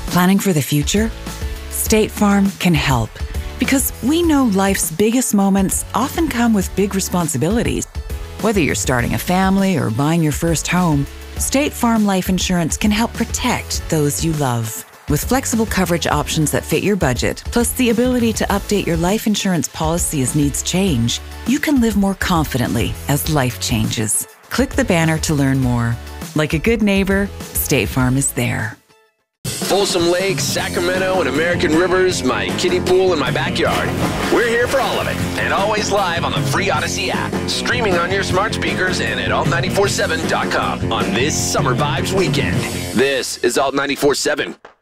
Planning for the future? State Farm can help because we know life's biggest moments often come with big responsibilities. Whether you're starting a family or buying your first home, State Farm Life Insurance can help protect those you love. With flexible coverage options that fit your budget, plus the ability to update your life insurance policy as needs change, you can live more confidently as life changes. Click the banner to learn more. Like a good neighbor, State Farm is there. Folsom Lake, Sacramento, and American Rivers, my kiddie pool, and my backyard. We're here for all of it, and always live on the free Odyssey app, streaming on your smart speakers and at alt947.com on this Summer Vibes weekend. This is Alt 94.7.